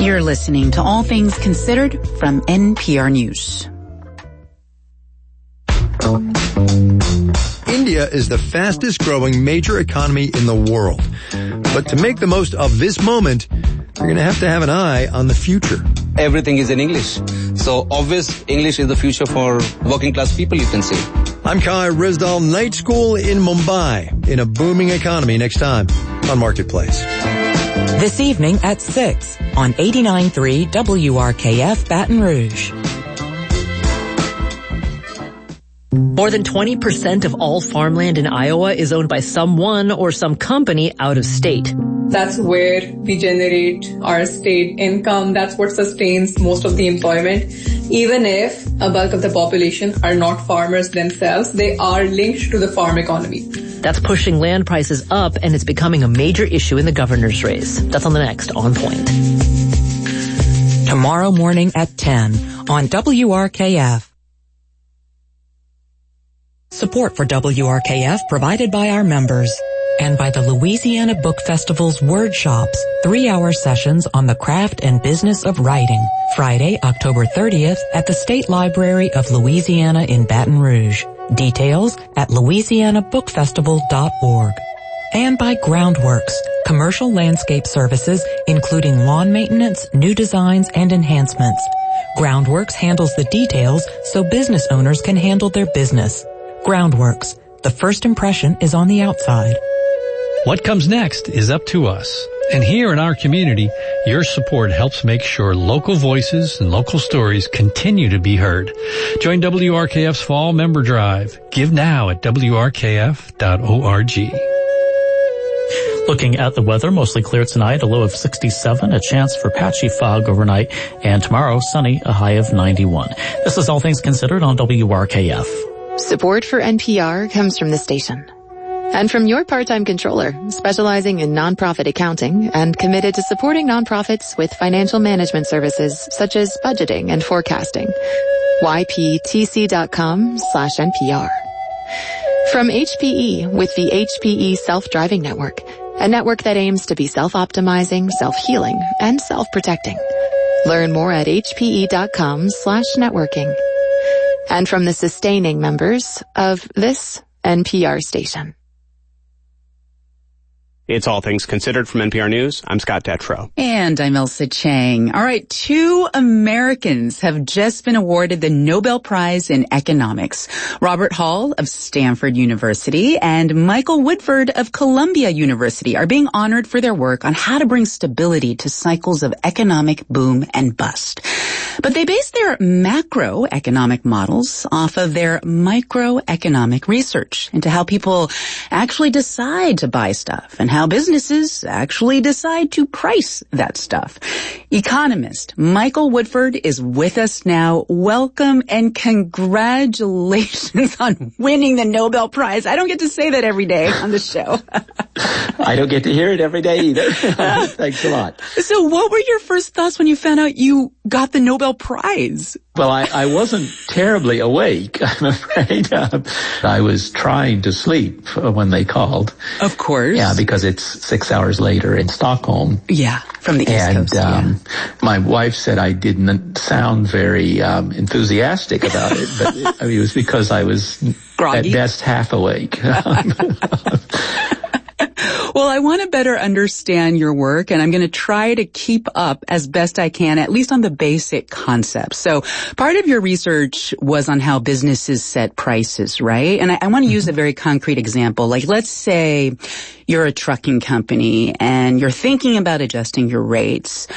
You're listening to All Things Considered from NPR News. India is the fastest growing major economy in the world. But to make the most of this moment, you're going to have an eye on the future. Everything is in English. So obvious English is the future for working class people, you can say. I'm Kai Rizdal, Night School in Mumbai, in a booming economy, next time on Marketplace. This evening at 6 on 89.3 WRKF Baton Rouge. More than 20% of all farmland in Iowa is owned by someone or some company out of state. That's where we generate our state income. That's what sustains most of the employment. Even if a bulk of the population are not farmers themselves, they are linked to the farm economy. That's pushing land prices up, and it's becoming a major issue in the governor's race. That's on the next On Point. Tomorrow morning at 10 on WRKF. Support for WRKF provided by our members and by the Louisiana Book Festival's Word Shops, 3-hour sessions on the craft and business of writing. Friday, October 30th at the State Library of Louisiana in Baton Rouge. Details at louisianabookfestival.org. And by Groundworks, commercial landscape services including lawn maintenance, new designs, and enhancements. Groundworks handles the details so business owners can handle their business. Groundworks, the first impression is on the outside. What comes next is up to us. And here in our community, your support helps make sure local voices and local stories continue to be heard. Join WRKF's Fall Member Drive. Give now at WRKF.org. Looking at the weather, mostly clear tonight, a low of 67, a chance for patchy fog overnight, and tomorrow, sunny, a high of 91. This is All Things Considered on WRKF. Support for NPR comes from the station. And from your part-time controller, specializing in nonprofit accounting and committed to supporting nonprofits with financial management services such as budgeting and forecasting. yptc.com/NPR. From HPE with the HPE Self-Driving Network, a network that aims to be self-optimizing, self-healing, and self-protecting. Learn more at hpe.com/networking. And from the sustaining members of this NPR station. It's All Things Considered from NPR News. I'm Scott Detrow. And I'm Elsa Chang. All right, 2 Americans have just been awarded the Nobel Prize in Economics. Robert Hall of Stanford University and Michael Woodford of Columbia University are being honored for their work on how to bring stability to cycles of economic boom and bust. But they base their macroeconomic models off of their microeconomic research into how people actually decide to buy stuff and how businesses actually decide to price that stuff. Economist Michael Woodford is with us now. Welcome and congratulations on winning the Nobel Prize. I don't get to say that every day on the show. I don't get to hear it every day either. Thanks a lot. So what were your first thoughts when you found out you got the Nobel Prize? Well, I wasn't terribly awake, I'm afraid. I was trying to sleep when they called. Of course. Yeah, because it's 6 hours later in Stockholm. Yeah, from the East Coast. And my wife said I didn't sound very enthusiastic about it, but it was because I was groggy, at best half awake. Well, I want to better understand your work, and I'm going to try to keep up as best I can, at least on the basic concepts. So part of your research was on how businesses set prices, right? And I want to use a very concrete example. Like, let's say you're a trucking company and you're thinking about adjusting your rates.